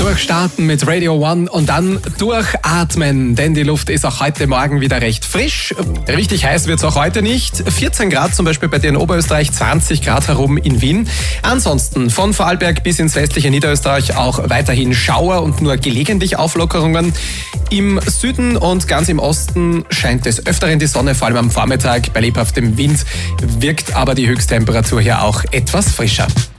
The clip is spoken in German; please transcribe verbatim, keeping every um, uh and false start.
Durchstarten mit Radio One und dann durchatmen, denn die Luft ist auch heute Morgen wieder recht frisch. Richtig heiß wird es auch heute nicht. vierzehn Grad zum Beispiel bei dir in Oberösterreich, zwanzig Grad herum in Wien. Ansonsten von Vorarlberg bis ins westliche Niederösterreich auch weiterhin Schauer und nur gelegentlich Auflockerungen. Im Süden und ganz im Osten scheint des Öfteren die Sonne, vor allem am Vormittag. Bei lebhaftem Wind wirkt aber die Höchsttemperatur hier auch etwas frischer.